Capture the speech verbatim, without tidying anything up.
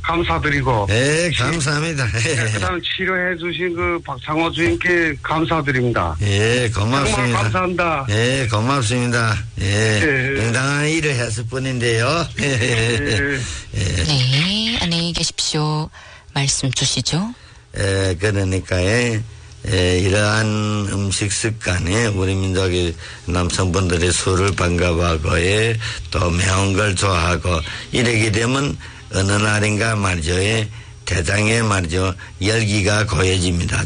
감사드리고. 네, 감사합니다. 네, 그 다음 치료해 주신 그 박창호 주임께 감사드립니다. 예, 고맙습니다. 정말 감사합니다. 예, 고맙습니다. 예, 예. 응당한 일을 했을 뿐인데요. 예. 예. 네, 안녕히 계십시오. 말씀 주시죠. 에, 그러니까, 에, 에, 이러한 음식 습관에 우리 민족의 남성분들의 술을 반갑하고, 에, 또 매운 걸 좋아하고, 이러게 되면 어느 날인가 말이죠, 에, 대장에 말이죠, 열기가 고여집니다.